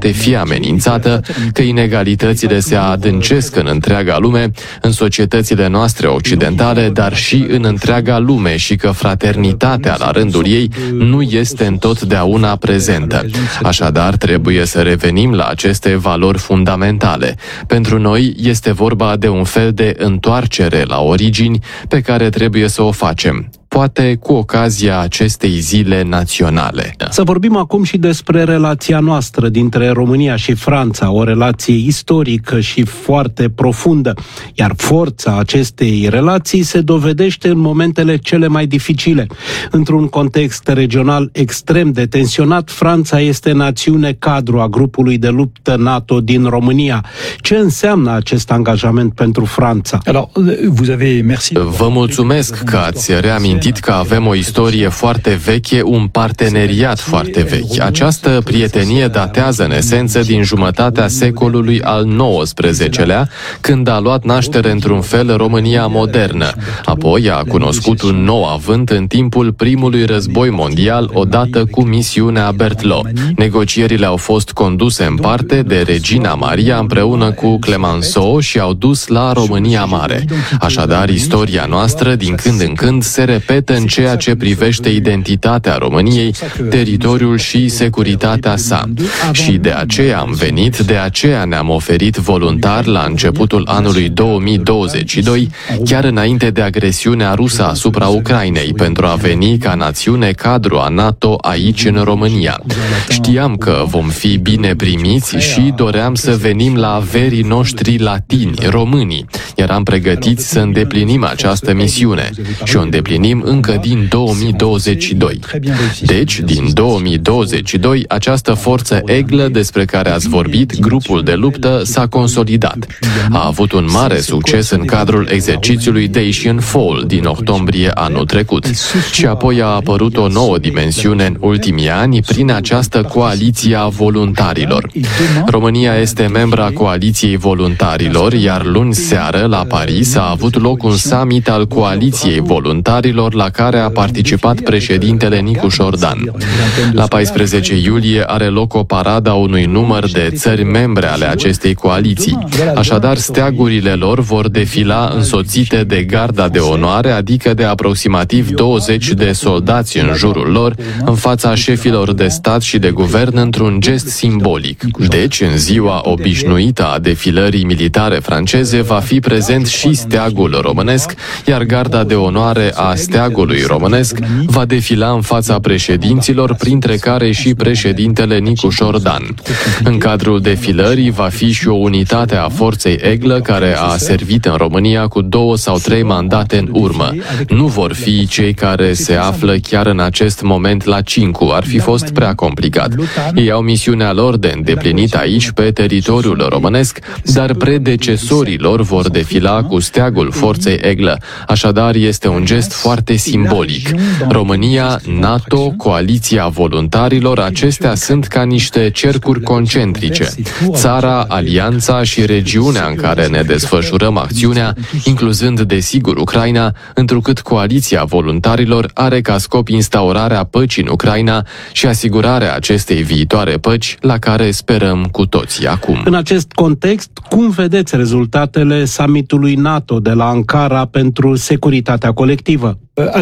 poate fi amenințată, că inegalitățile se adâncesc în întreaga lume, în societățile noastre occidentale, dar și în întreaga lume și că fraternitatea, la rândul ei, nu este întotdeauna prezentă. Așadar, trebuie să revenim la aceste valori fundamentale. Pentru noi este vorba de un fel de întoarcere la origini pe care trebuie să o facem, poate cu ocazia acestei zile naționale. Să vorbim acum și despre relația noastră dintre România și Franța, o relație istorică și foarte profundă, iar forța acestei relații se dovedește în momentele cele mai dificile. Într-un context regional extrem de tensionat, Franța este națiune cadru a grupului de luptă NATO din România. Ce înseamnă acest angajament pentru Franța? Vă mulțumesc că ați reamintit că avem o istorie foarte veche, un parteneriat foarte vechi. Această prietenie datează în esență din jumătatea secolului al XIX-lea, când a luat naștere într-un fel România modernă. Apoi a cunoscut un nou avânt în timpul primului război mondial, odată cu misiunea Berthelot. Negocierile au fost conduse în parte de Regina Maria împreună cu Clemenceau și au dus la România Mare. Așadar, istoria noastră din când în când se repetă în ceea ce privește identitatea României, teritoriul și securitatea sa. Și de aceea am venit, de aceea ne-am oferit voluntar la începutul anului 2022, chiar înainte de agresiunea rusă asupra Ucrainei, pentru a veni ca națiune cadru a NATO aici în România. Știam că vom fi bine primiți și doream să venim la averii noștri latini, românii. Eram pregătiți să îndeplinim această misiune și o îndeplinim încă din 2022. Deci, din 2022, această forță Eglă despre care ați vorbit, grupul de luptă, s-a consolidat. A avut un mare succes în cadrul exercițiului Dacian Fall din octombrie anul trecut. Și apoi a apărut o nouă dimensiune în ultimii ani prin această coaliție a voluntarilor. România este membra coaliției voluntarilor, iar luni seară, la Paris, a avut loc un summit al coaliției voluntarilor la care a participat președintele Nicușor Dan. La 14 iulie are loc o paradă a unui număr de țări membre ale acestei coaliții. Așadar, steagurile lor vor defila însoțite de garda de onoare, adică de aproximativ 20 de soldați în jurul lor, în fața șefilor de stat și de guvern, într-un gest simbolic. Deci, în ziua obișnuită a defilării militare franceze, va fi prezent și steagul românesc, iar garda de onoare a steagului românesc va defila în fața președinților, printre care și președintele Nicușor Dan. În cadrul defilării va fi și o unitate a forței Eglă, care a servit în România cu 2 sau 3 mandate în urmă. Nu vor fi cei care se află chiar în acest moment la Cincu, ar fi fost prea complicat. Ei au misiunea lor de îndeplinit aici, pe teritoriul românesc, dar predecesorii lor vor defila cu steagul forței Eglă. Așadar, este un gest foarte simbolic. România, NATO, coaliția voluntarilor, acestea sunt ca niște cercuri concentrice. Țara, alianța și regiunea în care ne desfășurăm acțiunea, incluzând desigur Ucraina, întrucât coaliția voluntarilor are ca scop instaurarea păcii în Ucraina și asigurarea acestei viitoare păci la care sperăm cu toții acum. În acest context, cum vedeți rezultatele summitului NATO de la Ankara pentru securitatea colectivă?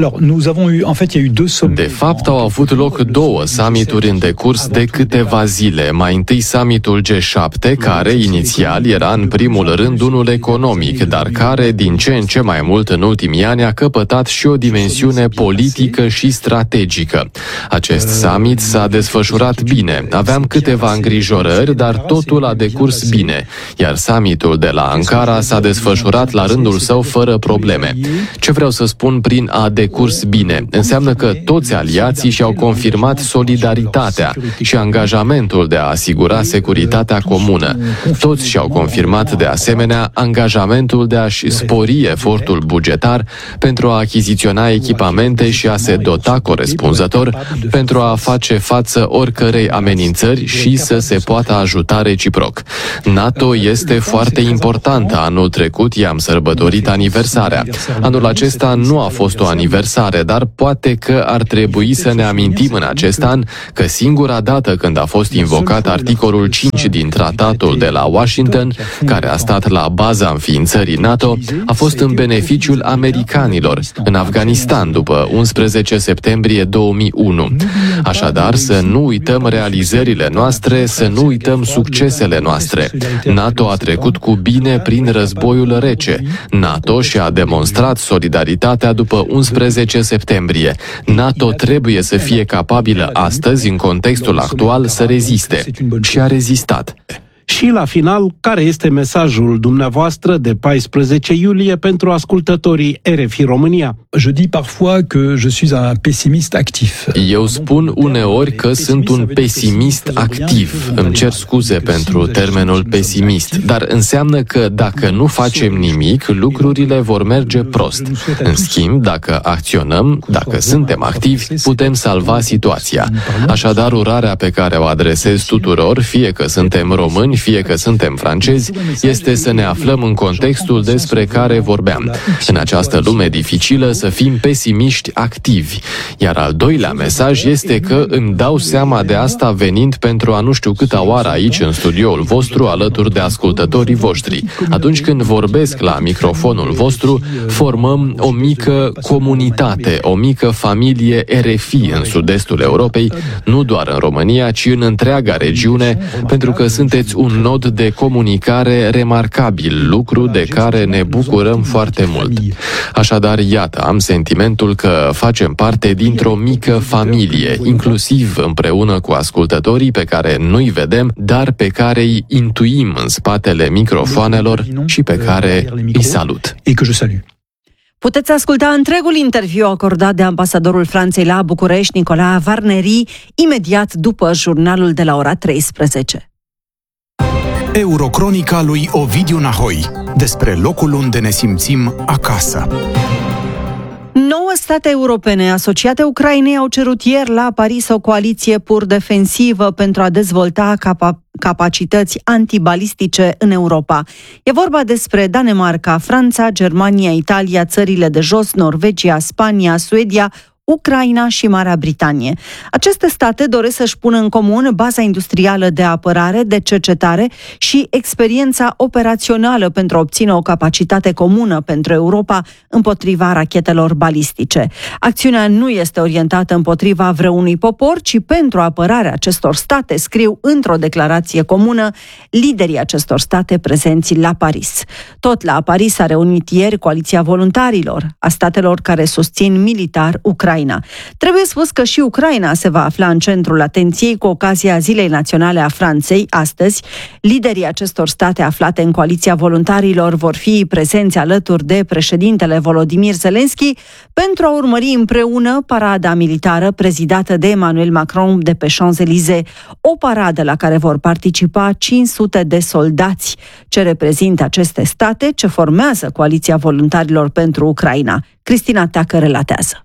De fapt, au avut loc 2 summituri în decurs de câteva zile. Mai întâi summitul G7, care inițial era în primul rând unul economic, dar care din ce în ce mai mult în ultimii ani a căpătat și o dimensiune politică și strategică. Acest summit s-a desfășurat bine. Aveam câteva îngrijorări, dar totul a decurs bine, iar summitul de la Ankara s-a desfășurat la rândul său fără probleme. Ce vreau să spun prin a decurs bine? Înseamnă că toți aliații și-au confirmat solidaritatea și angajamentul de a asigura securitatea comună. Toți și-au confirmat de asemenea angajamentul de a-și spori efortul bugetar pentru a achiziționa echipamente și a se dota corespunzător pentru a face față oricărei amenințări și să se poată ajuta reciproc. NATO este foarte importantă. Anul trecut i-am sărbătorit aniversarea. Anul acesta nu a fost o aniversare, dar poate că ar trebui să ne amintim în acest an că singura dată când a fost invocat articolul 5 din tratatul de la Washington, care a stat la baza înființării NATO, a fost în beneficiul americanilor, în Afganistan, după 11 septembrie 2001. Așadar, să nu uităm realizările noastre, să nu uităm succesele noastre. NATO a trecut cu bine prin războiul rece. NATO și-a demonstrat solidaritatea după 11 septembrie. NATO trebuie să fie capabilă astăzi, în contextul actual, să reziste. Și a rezistat. Și la final, care este mesajul dumneavoastră de 14 iulie pentru ascultătorii RFI România? Eu spun uneori că sunt un pesimist activ. Îmi cer scuze pentru termenul pesimist, dar înseamnă că dacă nu facem nimic, lucrurile vor merge prost. În schimb, dacă acționăm, dacă suntem activi, putem salva situația. Așadar, urarea pe care o adresez tuturor, fie că suntem români, fie că suntem francezi, este să ne aflăm în contextul despre care vorbeam. În această lume dificilă să fim pesimiști activi. Iar al doilea mesaj este că îmi dau seama de asta venind pentru a nu știu câta oară aici în studioul vostru alături de ascultătorii voștri. Atunci când vorbesc la microfonul vostru, formăm o mică comunitate, o mică familie RFI în sud-estul Europei, nu doar în România, ci în întreaga regiune, pentru că sunteți un nod de comunicare remarcabil, lucru de care ne bucurăm foarte mult. Așadar, iată, am sentimentul că facem parte dintr-o mică familie, inclusiv împreună cu ascultătorii pe care nu-i vedem, dar pe care îi intuim în spatele microfoanelor și pe care îi salut. Puteți asculta întregul interviu acordat de ambasadorul Franței la București, Nicolas Varneri, imediat după jurnalul de la ora 13. Eurocronica lui Ovidiu Nahoi, despre locul unde ne simțim acasă. 9 state europene asociate Ucrainei au cerut ieri la Paris o coaliție pur defensivă pentru a dezvolta capacități antibalistice în Europa. E vorba despre Danemarca, Franța, Germania, Italia, țările de jos, Norvegia, Spania, Suedia, Ucraina și Marea Britanie. Aceste state doresc să-și pună în comun baza industrială de apărare, de cercetare și experiența operațională pentru a obține o capacitate comună pentru Europa împotriva rachetelor balistice. Acțiunea nu este orientată împotriva vreunui popor, ci pentru apărarea acestor state, scriu într-o declarație comună liderii acestor state prezenți la Paris. Tot la Paris a reunit ieri coaliția voluntarilor a statelor care susțin militar Ucraina. Trebuie spus că și Ucraina se va afla în centrul atenției cu ocazia Zilei Naționale a Franței. Astăzi, liderii acestor state aflate în coaliția voluntarilor vor fi prezenți alături de președintele Volodymyr Zelensky pentru a urmări împreună parada militară prezidată de Emmanuel Macron de pe Champs-Élysées, o paradă la care vor participa 500 de soldați ce reprezintă aceste state ce formează coaliția voluntarilor pentru Ucraina. Cristina Teacă relatează.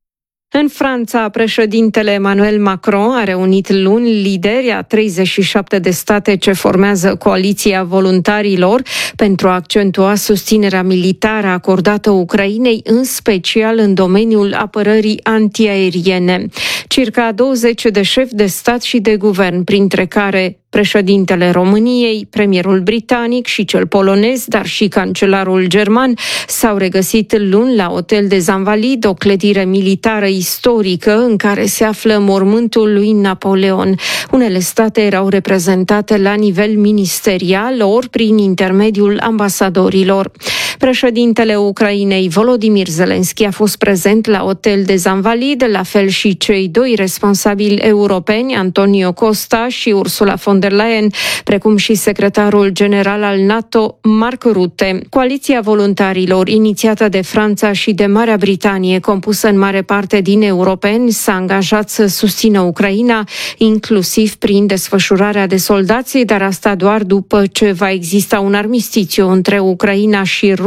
În Franța, președintele Emmanuel Macron a reunit luni lideri a 37 de state ce formează coaliția voluntarilor pentru a accentua susținerea militară acordată Ucrainei, în special în domeniul apărării antiaeriene. Circa 20 de șefi de stat și de guvern, printre care președintele României, premierul britanic și cel polonez, dar și cancelarul german, s-au regăsit luni la Hotel des Invalides, o clădire militară istorică în care se află mormântul lui Napoleon. Unele state erau reprezentate la nivel ministerial, ori prin intermediul ambasadorilor. Președintele Ucrainei, Volodymyr Zelensky, a fost prezent la Hotel des Invalides, la fel și cei doi responsabili europeni, Antonio Costa și Ursula von der Leyen, precum și secretarul general al NATO, Mark Rutte. Coaliția voluntarilor, inițiată de Franța și de Marea Britanie, compusă în mare parte din europeni, s-a angajat să susțină Ucraina, inclusiv prin desfășurarea de soldați, dar asta doar după ce va exista un armistițiu între Ucraina și Rusia,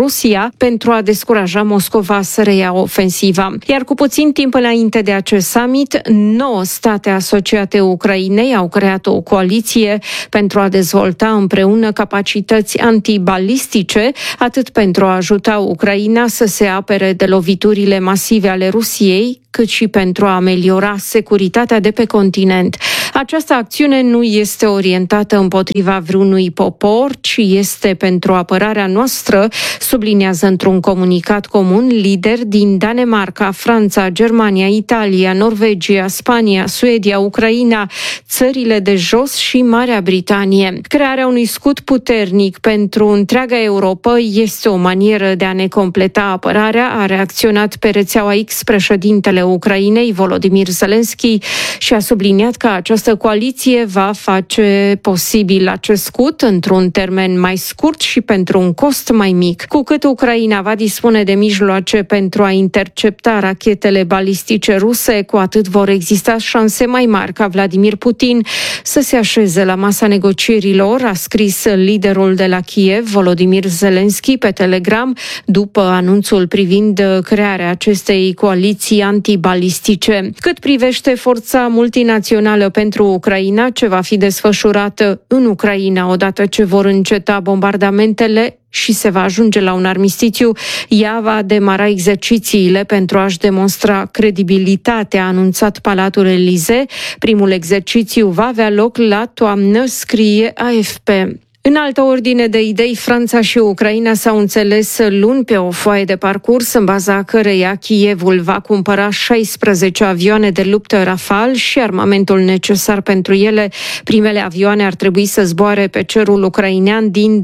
Rusia pentru a descuraja Moscova să reia ofensiva. Iar cu puțin timp înainte de acest summit, 9 state asociate Ucrainei au creat o coaliție pentru a dezvolta împreună capacități antibalistice, atât pentru a ajuta Ucraina să se apere de loviturile masive ale Rusiei, cât și pentru a ameliora securitatea de pe continent. Această acțiune nu este orientată împotriva vreunui popor, ci este pentru apărarea noastră, subliniază într-un comunicat comun lideri din Danemarca, Franța, Germania, Italia, Norvegia, Spania, Suedia, Ucraina, țările de jos și Marea Britanie. Crearea unui scut puternic pentru întreaga Europă este o manieră de a ne completa apărarea, a reacționat pe rețeaua X președintele Ucrainei, Volodymyr Zelensky, și a subliniat că această coaliție va face posibil acest scut într-un termen mai scurt și pentru un cost mai mic. Cu cât Ucraina va dispune de mijloace pentru a intercepta rachetele balistice ruse, cu atât vor exista șanse mai mari ca Vladimir Putin să se așeze la masa negocierilor, a scris liderul de la Kiev, Volodymyr Zelensky, pe Telegram, după anunțul privind crearea acestei coaliții antibalistice. Cât privește forța multinațională pentru Ucraina, ce va fi desfășurată în Ucraina odată ce vor înceta bombardamentele și se va ajunge la un armistițiu, ea va demara exercițiile pentru a-și demonstra credibilitatea, a anunțat Palatul Elysee. Primul exercițiu va avea loc la toamnă, scrie AFP. În altă ordine de idei, Franța și Ucraina s-au înțeles luni pe o foaie de parcurs în baza căreia Kievul va cumpăra 16 avioane de luptă Rafale și armamentul necesar pentru ele. Primele avioane ar trebui să zboare pe cerul ucrainean din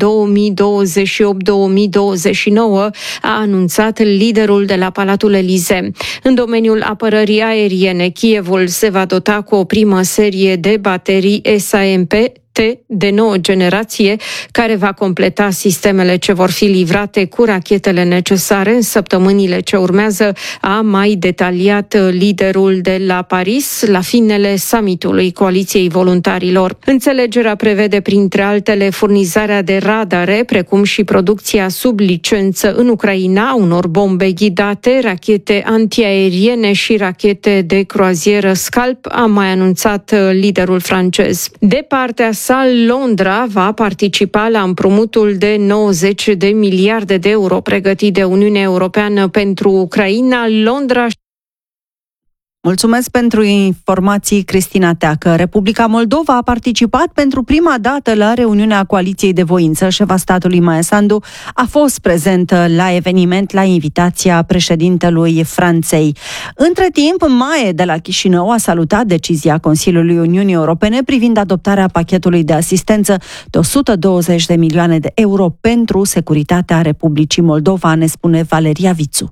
2028-2029, a anunțat liderul de la Palatul Elysee. În domeniul apărării aeriene, Kievul se va dota cu o primă serie de baterii SAMP de nouă generație, care va completa sistemele ce vor fi livrate cu rachetele necesare în săptămânile ce urmează, a mai detaliat liderul de la Paris la finele summitului Coaliției Voluntarilor. Înțelegerea prevede, printre altele, furnizarea de radare, precum și producția sub licență în Ucraina unor bombe ghidate, rachete antiaeriene și rachete de croazieră Scalp, a mai anunțat liderul francez. De partea sa, Londra va participa la împrumutul de 90 de miliarde de euro pregătit de Uniunea Europeană pentru Ucraina. Londra. Mulțumesc pentru informații, Cristina Teacă. Republica Moldova a participat pentru prima dată la reuniunea Coaliției de Voință. Șefa statului Maia Sandu a fost prezentă la eveniment la invitația președintelui Franței. Între timp, Maia de la Chișinău a salutat decizia Consiliului Uniunii Europene privind adoptarea pachetului de asistență de 120 de milioane de euro pentru securitatea Republicii Moldova, ne spune Valeria Vițu.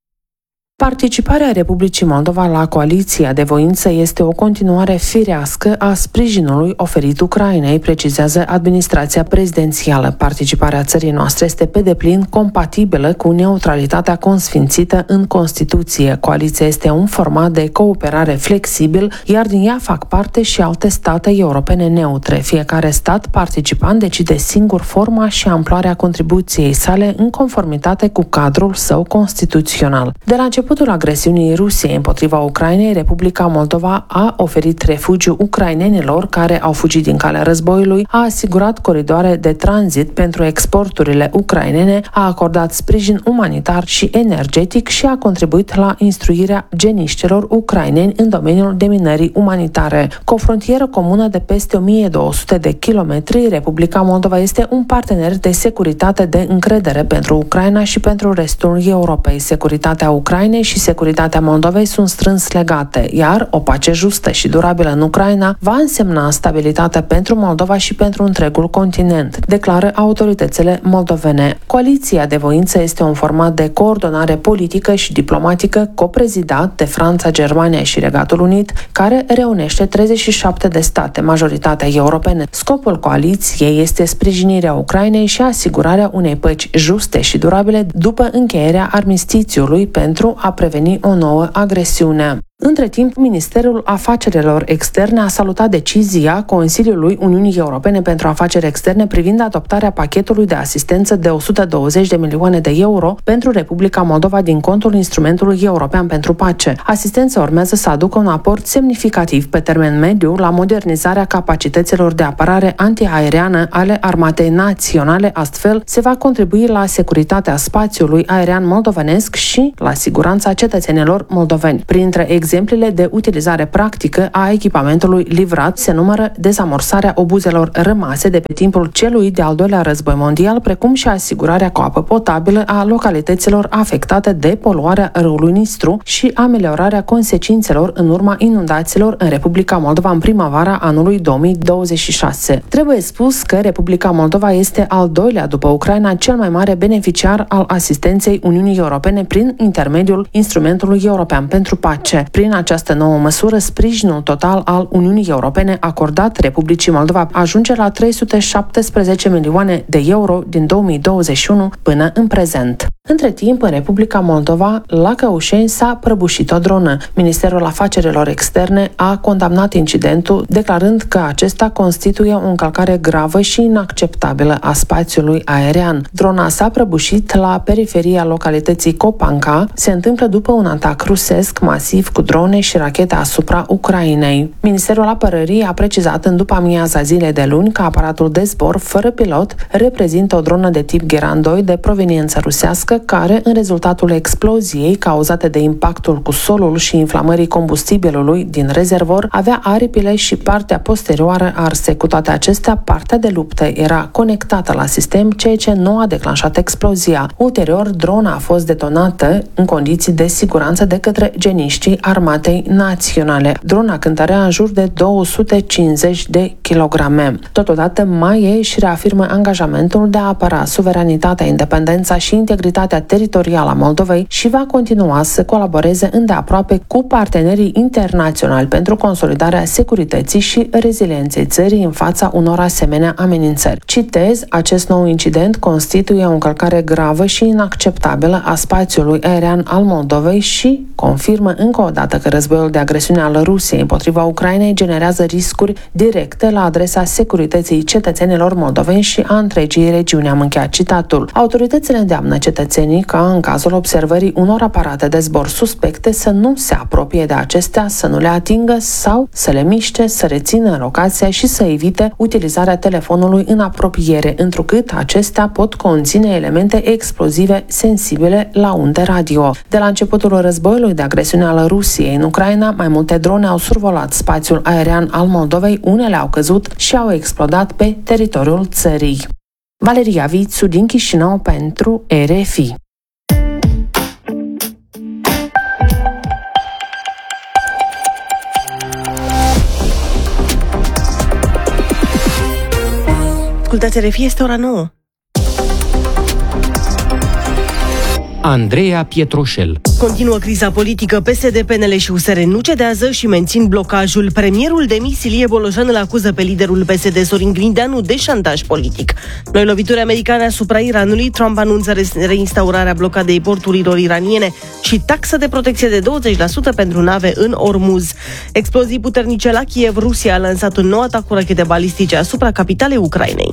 Participarea Republicii Moldova la Coaliția de Voință este o continuare firească a sprijinului oferit Ucrainei, precizează administrația prezidențială. Participarea țării noastre este pe deplin compatibilă cu neutralitatea consfințită în Constituție. Coaliția este un format de cooperare flexibil, iar din ea fac parte și alte state europene neutre. Fiecare stat participant decide singur forma și amploarea contribuției sale în conformitate cu cadrul său constituțional. De la începutul agresiunii Rusiei împotriva Ucrainei, Republica Moldova a oferit refugiu ucrainenilor care au fugit din calea războiului, a asigurat coridoare de tranzit pentru exporturile ucrainene, a acordat sprijin umanitar și energetic și a contribuit la instruirea geniștilor ucraineni în domeniul deminării umanitare. Cu o frontieră comună de peste 1200 de kilometri, Republica Moldova este un partener de securitate de încredere pentru Ucraina și pentru restul Europei. Securitatea Ucrainei și securitatea Moldovei sunt strâns legate, iar o pace justă și durabilă în Ucraina va însemna stabilitate pentru Moldova și pentru întregul continent, declară autoritățile moldovene. Coaliția de voință este un format de coordonare politică și diplomatică coprezidat de Franța, Germania și Regatul Unit, care reunește 37 de state, majoritatea europene. Scopul coaliției este sprijinirea Ucrainei și asigurarea unei păci juste și durabile după încheierea armistițiului pentru a preveni o nouă agresiune. Între timp, Ministerul Afacerilor Externe a salutat decizia Consiliului Uniunii Europene pentru Afaceri Externe privind adoptarea pachetului de asistență de 120 de milioane de euro pentru Republica Moldova din contul Instrumentului European pentru Pace. Asistența urmează să aducă un aport semnificativ pe termen mediu la modernizarea capacităților de apărare antiaeriană ale Armatei Naționale, astfel se va contribui la securitatea spațiului aerian moldovenesc și la siguranța cetățenilor moldoveni. Printre exemplele de utilizare practică a echipamentului livrat se numără dezamorsarea obuzelor rămase de pe timpul celui de-al doilea război mondial, precum și asigurarea cu apă potabilă a localităților afectate de poluarea râului Nistru și ameliorarea consecințelor în urma inundațiilor în Republica Moldova în primăvara anului 2026. Trebuie spus că Republica Moldova este al doilea după Ucraina cel mai mare beneficiar al asistenței Uniunii Europene prin intermediul Instrumentului European pentru Pace. Prin această nouă măsură, sprijinul total al Uniunii Europene acordat Republicii Moldova ajunge la 317 milioane de euro din 2021 până în prezent. Între timp, în Republica Moldova, la Căușeni s-a prăbușit o dronă. Ministerul Afacerilor Externe a condamnat incidentul, declarând că acesta constituie o încălcare gravă și inacceptabilă a spațiului aerian. Drona s-a prăbușit la periferia localității Copanca. Se întâmplă după un atac rusesc masiv cu drone și rachete asupra Ucrainei. Ministerul Apărării a precizat în după-amiaza zilei de luni că aparatul de zbor fără pilot reprezintă o dronă de tip Geran 2 de proveniență rusească, care, în rezultatul exploziei cauzate de impactul cu solul și inflamării combustibilului din rezervor, avea aripile și partea posterioară arse. Cu toate acestea, partea de luptă era conectată la sistem, ceea ce nu a declanșat explozia. Ulterior, drona a fost detonată în condiții de siguranță de către geniștii Armatei Naționale. Drona cântărea în jur de 250 de kilograme. Totodată, MAIE își reafirmă angajamentul de a apăra suveranitatea, independența și integritatea teritorială a Moldovei și va continua să colaboreze îndeaproape cu partenerii internaționali pentru consolidarea securității și rezilienței țării în fața unor asemenea amenințări. Citez, acest nou incident constituie o încălcare gravă și inacceptabilă a spațiului aerian al Moldovei și confirmă încă o dată că războiul de agresiune al Rusiei împotriva Ucrainei generează riscuri directe la adresa securității cetățenilor moldoveni și a întregii regiuni. Am încheiat citatul. Autoritățile îndeamnă cetățenii ca, în cazul observării unor aparate de zbor suspecte, să nu se apropie de acestea, să nu le atingă sau să le miște, să rețină în locația și să evite utilizarea telefonului în apropiere, întrucât acestea pot conține elemente explozive sensibile la unde radio. De la începutul războiului de agresiune al Rusiei în Ucraina, mai multe drone au survolat spațiul aerian al Moldovei, unele au căzut și au explodat pe teritoriul țării. Valeria Vițu din Chișinău pentru RFI. Ascultați RFI, este ora 9. Andreea Pietroșel. Continuă criza politică, PSD, PNL și USR nu cedează și mențin blocajul. Premierul demis Ilie Bolojan îl acuză pe liderul PSD Sorin Grindeanu de șantaj politic. Noi lovituri americane asupra Iranului, Trump anunță reinstaurarea blocadei porturilor iraniene și taxă de protecție de 20% pentru nave în Ormuz. Explozii puternice la Kiev, Rusia a lansat un nou atac cu rachete balistice asupra capitalei Ucrainei.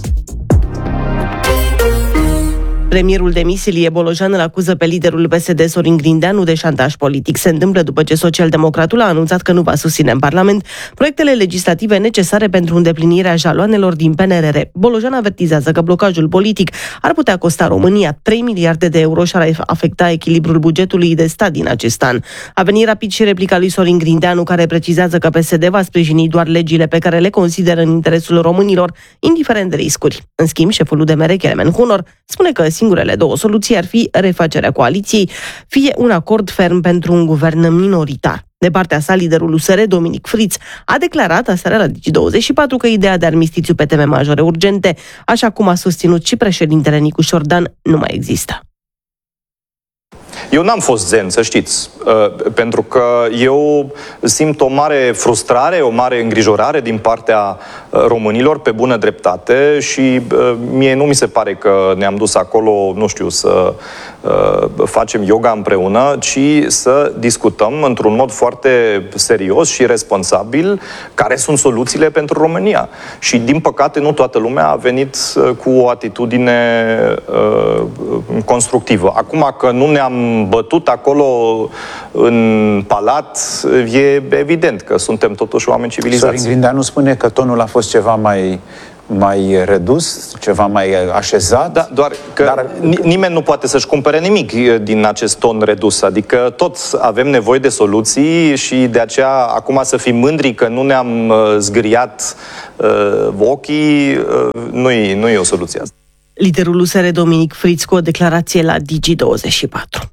Premierul demis Ilie Bolojan îl acuză pe liderul PSD Sorin Grindeanu de șantaj politic. Se întâmplă după ce socialdemocratul a anunțat că nu va susține în Parlament proiectele legislative necesare pentru îndeplinirea jaloanelor din PNRR. Bolojan avertizează că blocajul politic ar putea costa România 3 miliarde de euro și ar afecta echilibrul bugetului de stat din acest an. A venit rapid și replica lui Sorin Grindeanu, care precizează că PSD va sprijini doar legile pe care le consideră în interesul românilor, indiferent de riscuri. În schimb, șeful UDMR, Kelemen Hunor, spune că singurele două soluții ar fi refacerea coaliției, fie un acord ferm pentru un guvern minoritar. De partea sa, liderul USR, Dominic Friț, a declarat aseară la Digi24 că ideea de armistițiu pe teme majore urgente, așa cum a susținut și președintele Nicu Șordan, nu mai există. Eu n-am fost zen, să știți, pentru că eu simt o mare frustrare, o mare îngrijorare din partea românilor pe bună dreptate și mie nu mi se pare că ne-am dus acolo, nu știu, să facem yoga împreună, ci să discutăm într-un mod foarte serios și responsabil care sunt soluțiile pentru România. Și, din păcate, nu toată lumea a venit cu o atitudine constructivă. Acum că nu ne-am bătut acolo în palat, e evident că suntem totuși oameni civilizați. Sorin Grindeanu spune că tonul a fost ceva mai redus, ceva mai așezat. Da, doar că nimeni nu poate să-și cumpere nimic din acest ton redus. Adică tot avem nevoie de soluții și de aceea acum să fim mândri că nu ne-am zgâriat ochii, nu e o soluție asta. Liderul USR Dominic Friț cu o declarație la Digi24.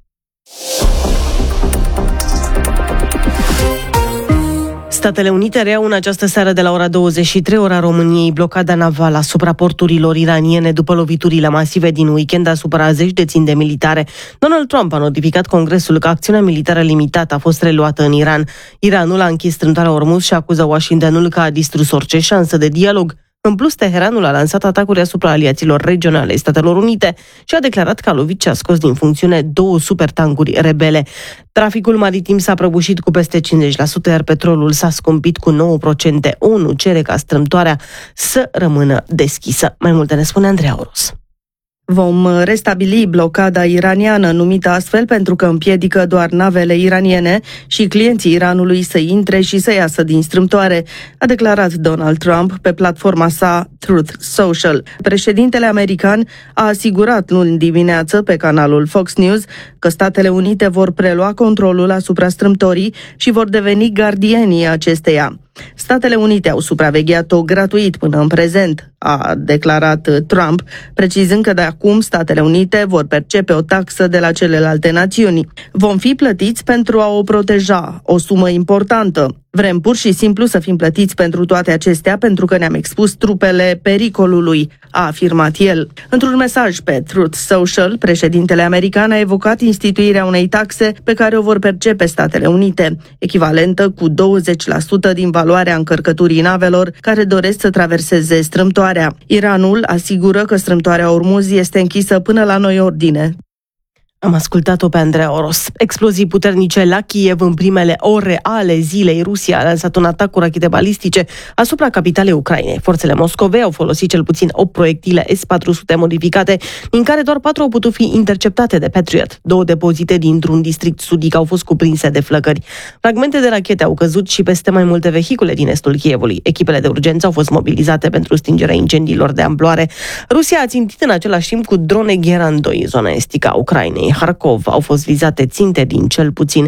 Statele Unite reiau în această seară de la ora 23, ora României, blocada navală asupra porturilor iraniene după loviturile masive din weekend asupra zeci de ținte militare. Donald Trump a notificat Congresul că acțiunea militară limitată a fost reluată în Iran. Iranul a închis strâmtoarea Hormuz și acuză Washingtonul că a distrus orice șansă de dialog. În plus, Teheranul a lansat atacuri asupra aliaților regionale Statelor Unite și a declarat că a lovit și a scos din funcțiune 2 supertancuri rebele. Traficul maritim s-a prăbușit cu peste 50%, iar petrolul s-a scumpit cu 9%. ONU cere ca strâmtoarea să rămână deschisă. Mai multe ne spune Andreea Oros. Vom restabili blocada iraniană, numită astfel pentru că împiedică doar navele iraniene și clienții Iranului să intre și să iasă din strâmtoare, a declarat Donald Trump pe platforma sa Truth Social. Președintele american a asigurat luni dimineață pe canalul Fox News că Statele Unite vor prelua controlul asupra strâmtorii și vor deveni gardienii acesteia. Statele Unite au supravegheat-o gratuit până în prezent, a declarat Trump, precizând că de acum Statele Unite vor percepe o taxă de la celelalte națiuni. Vom fi plătiți pentru a o proteja, o sumă importantă. Vrem pur și simplu să fim plătiți pentru toate acestea pentru că ne-am expus trupele pericolului, a afirmat el. Într-un mesaj pe Truth Social, președintele american a evocat instituirea unei taxe pe care o vor percepe Statele Unite, echivalentă cu 20% din valoarea încărcăturii navelor care doresc să traverseze strâmtoarea. Iranul asigură că strâmtoarea Hormuz este închisă până la noi ordine. Am ascultat-o pe Andreea Oros. Explozii puternice la Kiev în primele ore ale zilei. Rusia a lansat un atac cu rachete balistice asupra capitalei Ucrainei. Forțele Moscovei au folosit cel puțin 8 proiectile S-400 modificate, din care doar 4 au putut fi interceptate de Patriot. 2 depozite dintr-un district sudic au fost cuprinse de flăcări. Fragmente de rachete au căzut și peste mai multe vehicule din estul Kievului. Echipele de urgență au fost mobilizate pentru stingerea incendiilor de amploare. Rusia a țintit în același timp cu drone Geran 2, zona estică a Ucrainei. Harkov au fost vizate ținte din cel puțin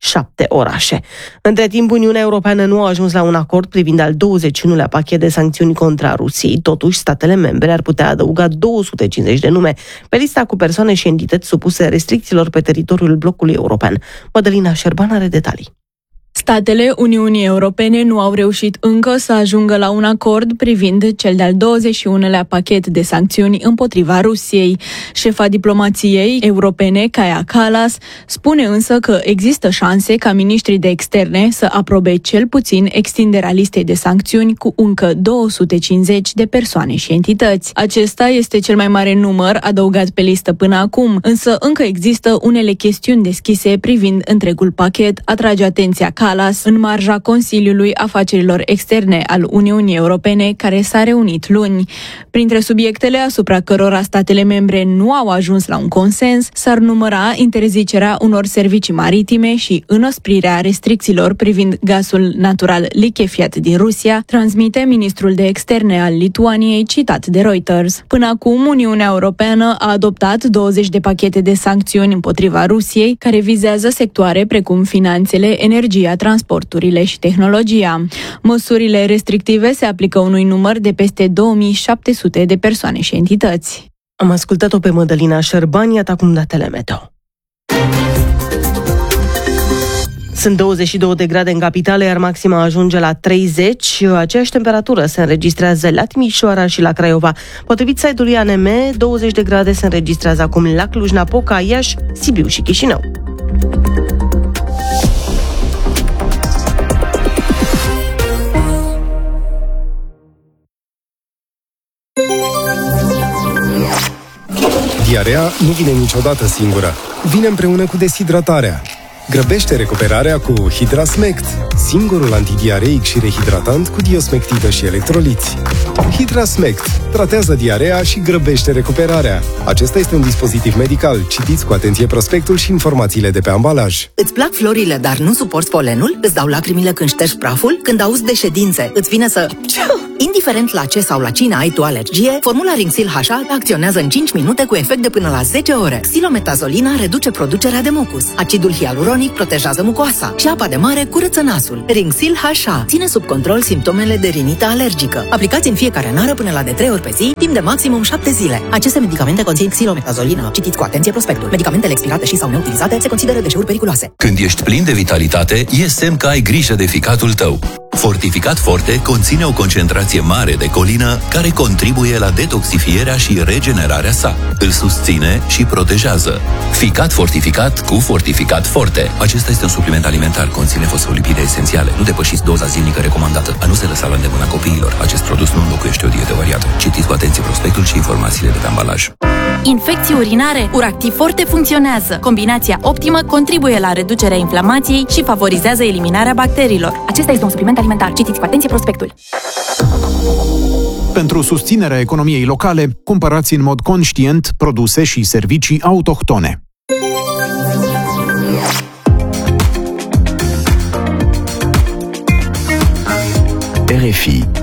7 orașe. Între timp, Uniunea Europeană nu a ajuns la un acord privind al 21-lea pachet de sancțiuni contra Rusiei. Totuși, statele membre ar putea adăuga 250 de nume pe lista cu persoane și entități supuse restricțiilor pe teritoriul blocului european. Mădălina Șerban are detalii. Statele Uniunii Europene nu au reușit încă să ajungă la un acord privind cel de-al 21-lea pachet de sancțiuni împotriva Rusiei. Șefa diplomației europene, Kaja Kallas, spune însă că există șanse ca miniștrii de externe să aprobe cel puțin extinderea listei de sancțiuni cu încă 250 de persoane și entități. Acesta este cel mai mare număr adăugat pe listă până acum, însă încă există unele chestiuni deschise privind întregul pachet, atrage atenția Kallas în marja Consiliului Afacerilor Externe al Uniunii Europene, care s-a reunit luni. Printre subiectele asupra cărora statele membre nu au ajuns la un consens s-ar număra interzicerea unor servicii maritime și înăsprirea restricțiilor privind gazul natural lichefiat din Rusia, transmite ministrul de externe al Lituaniei, citat de Reuters. Până acum, Uniunea Europeană a adoptat 20 de pachete de sancțiuni împotriva Rusiei, care vizează sectoare precum finanțele, energia, transporturile și tehnologia. Măsurile restrictive se aplică unui număr de peste 2700 de persoane și entități. Am ascultat-o pe Mădălina Șerban, iată acum datele meteo. Sunt 22 de grade în capitală, iar maxima ajunge la 30. Aceeași temperatură se înregistrează la Timișoara și la Craiova. Potrivit site-ului ANM, 20 de grade se înregistrează acum la Cluj-Napoca, Iași, Sibiu și Chișinău. Diarea nu vine niciodată singură. Vine împreună cu deshidratarea. Grăbește recuperarea cu Hidrasmect, singurul antidiareic și rehidratant cu diosmectidă și electroliți. Hidrasmect tratează diarea și grăbește recuperarea. Acesta este un dispozitiv medical. Citiți cu atenție prospectul și informațiile de pe ambalaj. Îți plac florile, dar nu suporți polenul? Îți dau lacrimile când ștergi praful? Când auzi de ședințe, îți vine să... Indiferent la ce sau la cine ai tu alergie, formula Rinxil HR acționează în 5 minute cu efect de până la 10 ore. Xilometasolina reduce producerea de mucus. Acidul hialuronic protejează mucoasa și apa de mare curăță nasul. Rinxil HR ține sub control simptomele de rinită alergică. Aplicați în fiecare nară până la de 3 ori pe zi, timp de maximum 7 zile. Aceste medicamente conțin xilometazolină. Citiți cu atenție prospectul. Medicamentele expirate și sau neutilizate se consideră deșeuri periculoase. Când ești plin de vitalitate, e semn că ai grijă de ficatul tău. Fortificat Forte conține o concentrație mare de colină care contribuie la detoxifierea și regenerarea sa. Îl susține și protejează. Ficat fortificat cu Fortificat Forte. Acesta este un supliment alimentar, conține fosfolipide esențiale. Nu depășiți doza zilnică recomandată. A nu se lăsa la îndemâna copiilor. Acest produs nu înlocuiește o dietă variată. Citiți cu atenție prospectul și informațiile de pe ambalaj. Infecții urinare, Uractiv Forte funcționează. Combinația optimă contribuie la reducerea inflamației și favorizează eliminarea bacteriilor. Acesta este un supliment alimentar. Citiți cu atenție prospectul. Pentru susținerea economiei locale, cumpărați în mod conștient produse și servicii autohtone. RFI